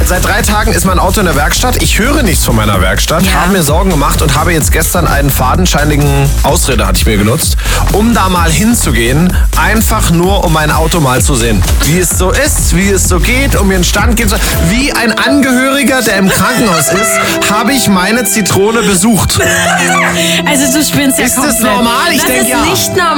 Seit 3 Tagen ist mein Auto in der Werkstatt. Ich höre nichts von meiner Werkstatt, habe mir Sorgen gemacht und habe jetzt gestern einen fadenscheinigen Ausrede, hatte ich mir genutzt, um da mal hinzugehen, einfach nur um mein Auto mal zu sehen. Wie es so ist, wie es so geht, um mir einen Stand geben zu. Wie ein Angehöriger, der im Krankenhaus ist, habe ich meine Zitrone besucht. Also du spinnst ja Ist das komplett. normal? Ich Das denke ist ja. nicht normal.